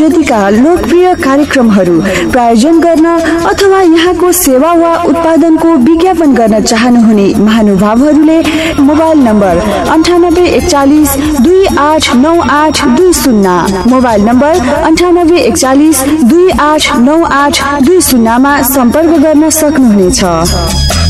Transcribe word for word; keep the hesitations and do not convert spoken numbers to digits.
जतिका लोकप्रिय कार्यक्रमहरू प्रायोजन गर्न अथवा यहाँको सेवा वा उत्पादनको विज्ञापन गर्न चाहनुहुने महानुभावहरूले मोबाइल नम्बर अन्ठानब्बे एकचालिस दुई आठ नौ आठ दुई शून्य मोबाइल नम्बर अन्ठानब्बे एकचालिस दुई आठ नौ आठ दुई शून्यमा सम्पर्क गर्न सक्नुहुनेछ।